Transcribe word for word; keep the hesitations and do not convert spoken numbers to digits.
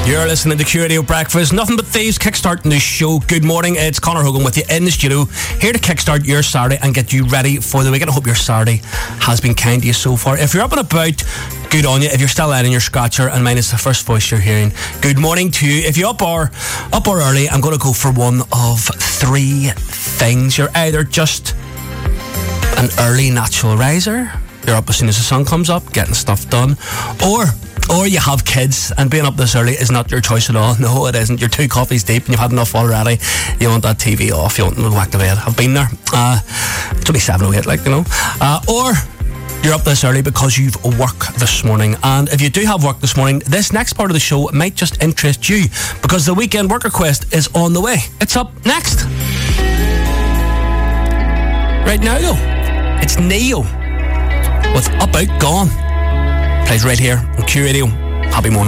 You're listening to Q Radio Breakfast. Nothing but thieves kickstarting the show. Good morning, it's Conor Hogan with you in the studio, here to kickstart your Saturday and get you ready for the weekend. I hope your Saturday has been kind to you so far. If you're up and about, good on you. If you're still out in your scratcher and mine is the first voice you're hearing, good morning to you. If you're up or up or early, I'm going to go for one of three things. You're either just an early natural riser, you're up as soon as the sun comes up, getting stuff done, or Or you have kids, and being up this early is not your choice at all. No, it isn't. You're two coffees deep and you've had enough already. You want that T V off. You want them to go back to bed. I've been there. Uh, it's only seven oh eight, like, you know. Uh, or you're up this early because you've work this morning. And if you do have work this morning, this next part of the show might just interest you, because the weekend worker quest is on the way. It's up next. Right now, though, it's Neo with Up Out Gone. Plays right here on Q Radio. Happy morning.